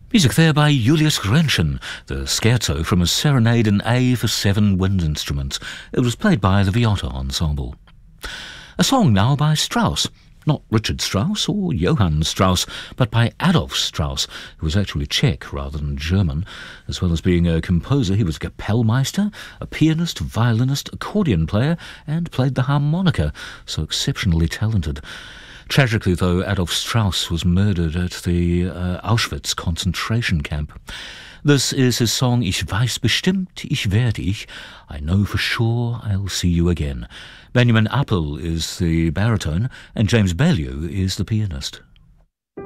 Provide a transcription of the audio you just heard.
Music there by Julius Rentgen, the scherzo from a serenade in A for 7 wind instruments. It was played by the Viotta Ensemble. A song now by Strauss. Not Richard Strauss or Johann Strauss, but by Adolf Strauss, who was actually Czech rather than German. As well as being a composer, he was a Kapellmeister, a pianist, violinist, accordion player, and played the harmonica, so exceptionally talented. Tragically, though, Adolf Strauss was murdered at the Auschwitz concentration camp. This is his song Ich weiß bestimmt, ich werde ich. I know for sure I'll see you again. Benjamin Appel is the baritone, and James Baillieu is the pianist.